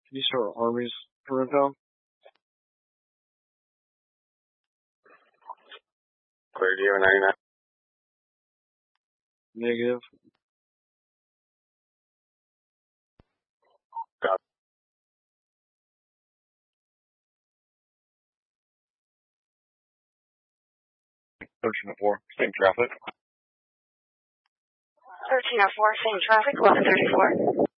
Can you start armies for info? Clear, do you have a 99? Negative. Copy. Searching at 4. Same traffic. 1304, same traffic, 1134.